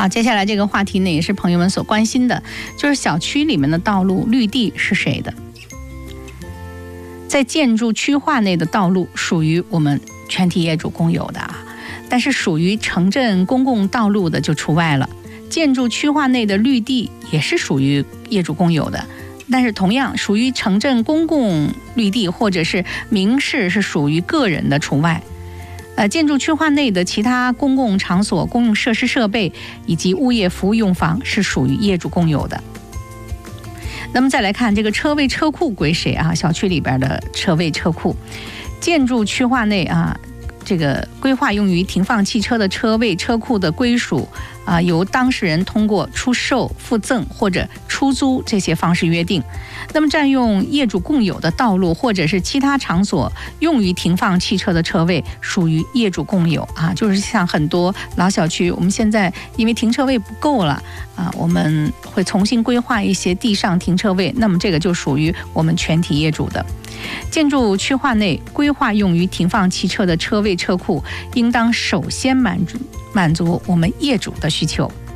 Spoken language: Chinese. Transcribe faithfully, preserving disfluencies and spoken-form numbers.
好，接下来这个话题呢，也是朋友们所关心的，就是小区里面的道路绿地是谁的？在建筑区划内的道路属于我们全体业主共有的啊，但是属于城镇公共道路的就除外了。建筑区划内的绿地也是属于业主共有的，但是同样属于城镇公共绿地或者是明示是属于个人的除外。呃，建筑区划内的其他公共场所、公用设施设备以及物业服务用房是属于业主共有的。那么再来看这个车位车库归谁啊？小区里边的车位车库，建筑区划内啊，这个规划用于停放汽车的车位车库的归属啊，由当事人通过出售、附赠或者出租这些方式约定。那么占用业主共有的道路或者是其他场所用于停放汽车的车位属于业主共有啊，就是像很多老小区，我们现在因为停车位不够了啊，我们会重新规划一些地上停车位，那么这个就属于我们全体业主的。建筑区划内规划用于停放汽车的车位车库，应当首先满足满足我们业主的需求。